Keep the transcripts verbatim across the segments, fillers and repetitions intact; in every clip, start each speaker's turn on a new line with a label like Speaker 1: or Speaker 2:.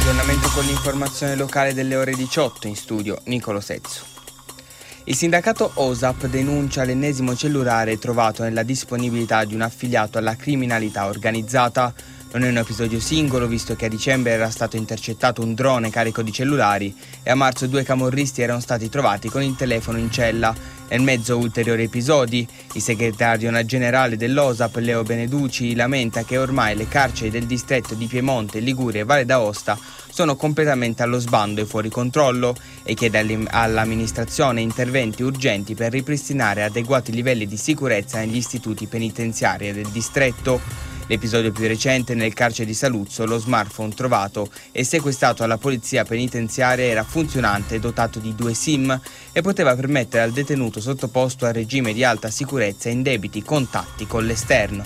Speaker 1: Aggiornamento con l'informazione locale delle ore diciotto, in studio Nicolo Sezzo. Il sindacato O S A P denuncia l'ennesimo cellulare trovato nella disponibilità di un affiliato alla criminalità organizzata. Non è un episodio singolo, visto che a dicembre era stato intercettato un drone carico di cellulari e a marzo due camorristi erano stati trovati con il telefono in cella. Nel mezzo ulteriori episodi. Il segretario generale dell'O S A P, Leo Beneduci, lamenta che ormai le carceri del distretto di Piemonte, Liguria e Valle d'Aosta sono completamente allo sbando e fuori controllo e chiede all'amministrazione interventi urgenti per ripristinare adeguati livelli di sicurezza negli istituti penitenziari del distretto. L'episodio più recente nel carcere di Saluzzo, lo smartphone trovato e sequestrato alla polizia penitenziaria era funzionante, dotato di due SIM e poteva permettere al detenuto sottoposto a regime di alta sicurezza indebiti contatti con l'esterno.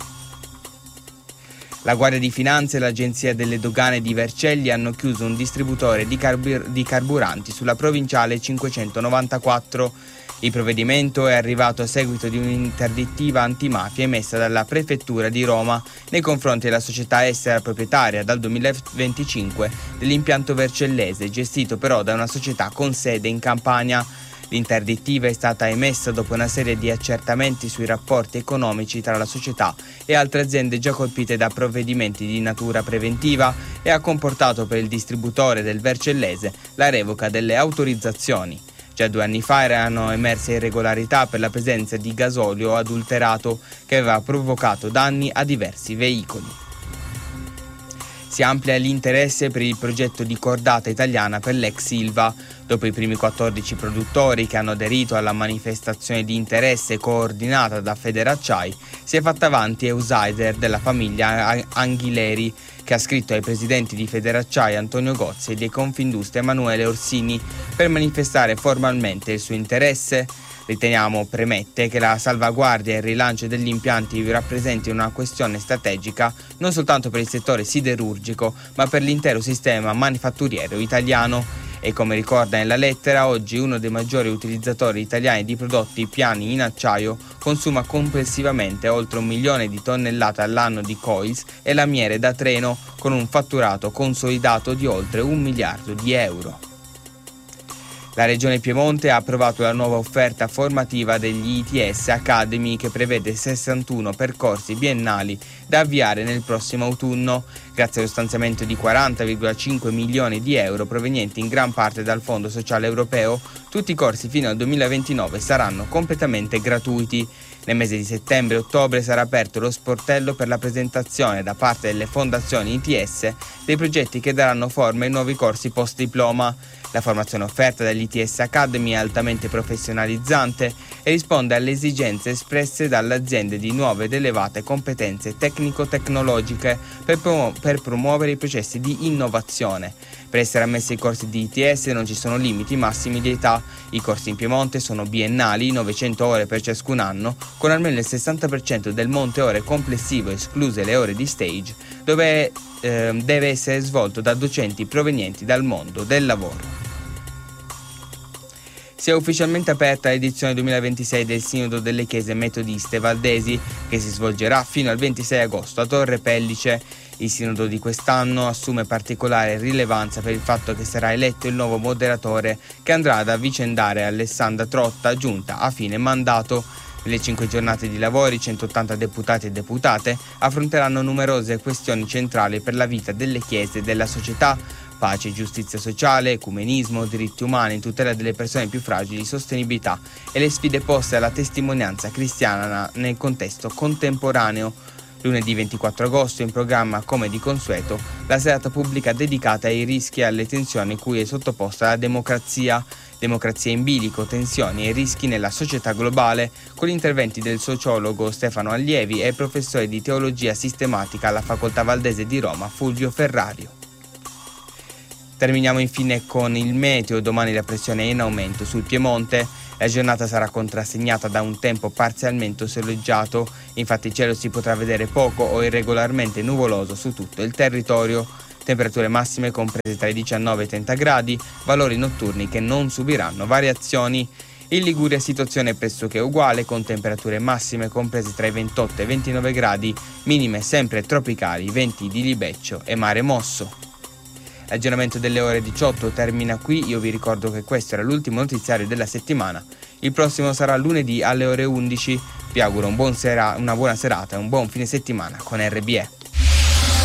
Speaker 1: La Guardia di Finanza e l'Agenzia delle Dogane di Vercelli hanno chiuso un distributore di, carbur- di carburanti sulla provinciale cinquecentonovantaquattro. Il provvedimento è arrivato a seguito di un'interdittiva antimafia emessa dalla Prefettura di Roma nei confronti della società estera proprietaria dal duemilaventicinque dell'impianto vercellese, gestito però da una società con sede in Campania. L'interdittiva è stata emessa dopo una serie di accertamenti sui rapporti economici tra la società e altre aziende già colpite da provvedimenti di natura preventiva e ha comportato per il distributore del vercellese la revoca delle autorizzazioni. Già due anni fa erano emerse irregolarità per la presenza di gasolio adulterato che aveva provocato danni a diversi veicoli. Si amplia l'interesse per il progetto di cordata italiana per l'ex Ilva. Dopo i primi quattordici produttori che hanno aderito alla manifestazione di interesse coordinata da Federacciai, si è fatta avanti Eusider della famiglia Anghileri, che ha scritto ai presidenti di Federacciai Antonio Gozzi e di Confindustria Emanuele Orsini per manifestare formalmente il suo interesse. Riteniamo, premette, che la salvaguardia e il rilancio degli impianti rappresenti una questione strategica non soltanto per il settore siderurgico, ma per l'intero sistema manifatturiero italiano. E come ricorda nella lettera, oggi uno dei maggiori utilizzatori italiani di prodotti piani in acciaio consuma complessivamente oltre un milione di tonnellate all'anno di coils e lamiere da treno, con un fatturato consolidato di oltre un miliardo di euro. La Regione Piemonte ha approvato la nuova offerta formativa degli I T S Academy, che prevede sessantuno percorsi biennali da avviare nel prossimo autunno. Grazie allo stanziamento di quaranta virgola cinque milioni di euro provenienti in gran parte dal Fondo Sociale Europeo, tutti i corsi fino al duemilaventinove saranno completamente gratuiti. Nel mese di settembre e ottobre sarà aperto lo sportello per la presentazione da parte delle fondazioni I T S dei progetti che daranno forma ai nuovi corsi post-diploma. La formazione offerta dall'I T S Academy è altamente professionalizzante e risponde alle esigenze espresse dalle aziende di nuove ed elevate competenze tecnico-tecnologiche per, promu- per promuovere i processi di innovazione. Per essere ammessi ai corsi di I T S non ci sono limiti massimi di età. I corsi in Piemonte sono biennali, novecento ore per ciascun anno, con almeno il sessanta per cento del monte ore complessivo, escluse le ore di stage, dove eh, deve essere svolto da docenti provenienti dal mondo del lavoro. Si è ufficialmente aperta l'edizione duemilaventisei del Sinodo delle Chiese Metodiste Valdesi, che si svolgerà fino al ventisei agosto a Torre Pellice. Il Sinodo di quest'anno assume particolare rilevanza per il fatto che sarà eletto il nuovo moderatore che andrà ad avvicendare Alessandra Trotta, giunta a fine mandato. Nelle cinque giornate di lavori, centottanta deputati e deputate affronteranno numerose questioni centrali per la vita delle chiese e della società: pace e giustizia sociale, ecumenismo, diritti umani, tutela delle persone più fragili, sostenibilità e le sfide poste alla testimonianza cristiana nel contesto contemporaneo. Lunedì ventiquattro agosto, in programma, come di consueto, la serata pubblica dedicata ai rischi e alle tensioni cui è sottoposta la democrazia. Democrazia in bilico, tensioni e rischi nella società globale, con gli interventi del sociologo Stefano Allievi e il professore di teologia sistematica alla Facoltà Valdese di Roma, Fulvio Ferrario. Terminiamo infine con il meteo. Domani la pressione è in aumento sul Piemonte. La giornata sarà contrassegnata da un tempo parzialmente soleggiato, infatti il cielo si potrà vedere poco o irregolarmente nuvoloso su tutto il territorio. Temperature massime comprese tra i diciannove e i trenta gradi, valori notturni che non subiranno variazioni. In Liguria situazione pressoché uguale, con temperature massime comprese tra i ventotto e i ventinove gradi, minime sempre tropicali, venti di libeccio e mare mosso. L'aggiornamento delle ore diciotto termina qui, io vi ricordo che questo era l'ultimo notiziario della settimana. Il prossimo sarà lunedì alle ore undici. Vi auguro un buon sera- una buona serata e un buon fine settimana con R B E.